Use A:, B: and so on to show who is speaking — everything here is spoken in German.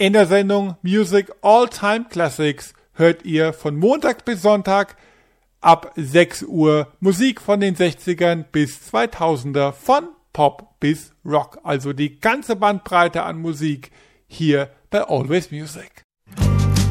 A: In der Sendung Music All Time Classics hört ihr von Montag bis Sonntag ab 6 Uhr Musik von den 60ern bis 2000er, von Pop bis Rock. Also die ganze Bandbreite an Musik hier bei Always Music.